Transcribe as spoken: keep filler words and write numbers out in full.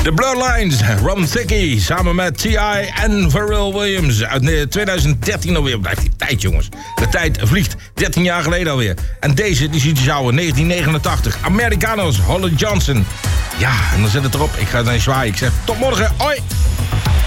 The Bloodlines, Ron Thicke, samen met T I en Pharrell Williams. Uit twintig dertien alweer. Blijft die tijd, jongens. De tijd vliegt. dertien jaar geleden alweer. En deze, die ziet je zo in negentien negenentachtig. Americanos, Holly Johnson. Ja, en dan zit het erop. Ik ga naar zwaaien. Ik zeg tot morgen. Hoi!